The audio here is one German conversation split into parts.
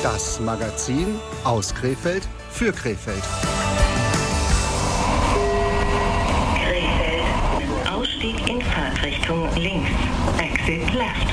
Das Magazin aus Krefeld für Krefeld. Krefeld. Ausstieg in Fahrtrichtung links. Exit left.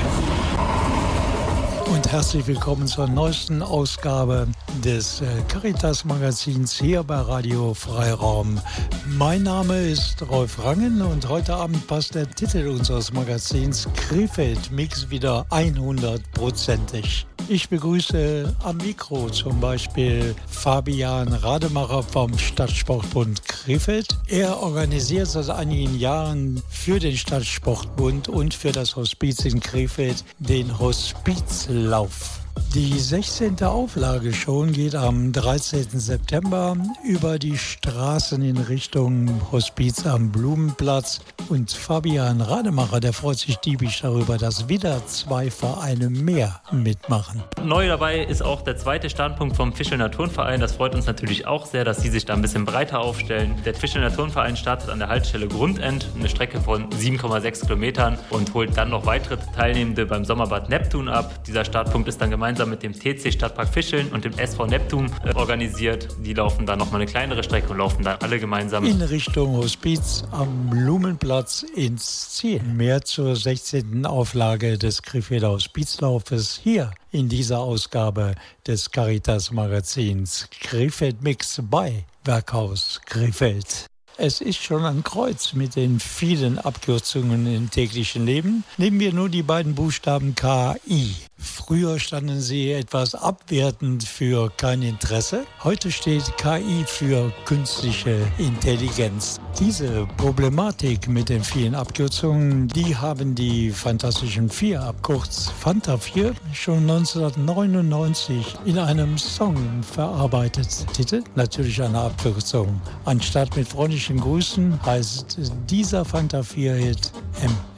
Und herzlich willkommen zur neuesten Ausgabe des Caritas-Magazins hier bei Radio Freiraum. Mein Name ist Rolf Rangen und heute Abend passt der Titel unseres Magazins Krefeld Mix wieder 100%ig. Ich begrüße am Mikro zum Beispiel Fabian Rademacher vom Stadtsportbund Krefeld. Er organisiert seit einigen Jahren für den Stadtsportbund und für das Hospiz in Krefeld den Hospizlauf. Die 16. Auflage schon geht am 13. September über die Straßen in Richtung Hospiz am Blumenplatz. Und Fabian Rademacher, der freut sich diebisch darüber, dass wieder 2 Vereine mehr mitmachen. Neu dabei ist auch der zweite Standpunkt vom Fischelner Turnverein. Das freut uns natürlich auch sehr, dass sie sich da ein bisschen breiter aufstellen. Der Fischelner Turnverein startet an der Haltestelle Grundend, eine Strecke von 7,6 Kilometern und holt dann noch weitere Teilnehmende beim Sommerbad Neptun ab. Dieser Startpunkt ist dann gemeinsam mit dem TC Stadtpark Fischeln und dem SV Neptun organisiert. Die laufen dann nochmal eine kleinere Strecke und laufen dann alle gemeinsam in Richtung Hospiz am Blumenplatz ins Ziel. Mehr zur 16. Auflage des Krefelder Hospizlaufes hier in dieser Ausgabe des Caritas-Magazins Krefeld Mix bei Werkhaus Krefeld. Es ist schon ein Kreuz mit den vielen Abkürzungen im täglichen Leben. Nehmen wir nur die beiden Buchstaben KI. Früher standen sie etwas abwertend für kein Interesse. Heute steht KI für künstliche Intelligenz. Diese Problematik mit den vielen Abkürzungen, die haben die Fantastischen Vier, abkurz Fanta 4, schon 1999 in einem Song verarbeitet. Titel? Natürlich eine Abkürzung. Anstatt mit freundlichen Grüßen heißt dieser Fanta 4-Hit